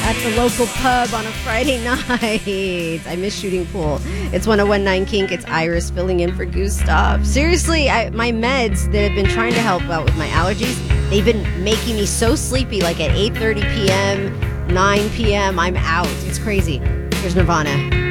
at the local pub on a Friday night. I miss shooting pool. It's 101.9 Kink. It's Iris filling in for Gustav. Seriously, my meds that have been trying to help out with my allergies, they've been making me so sleepy, like at 8:30 p.m., 9 p.m., I'm out. It's crazy. Here's Nirvana.